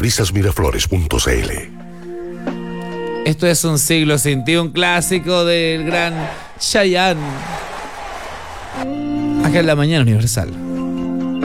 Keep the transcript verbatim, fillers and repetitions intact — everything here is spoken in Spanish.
parabrisas miraflores punto c l. Esto es Un siglo sin ti, un clásico del gran Chayanne. Acá en La Mañana Universal.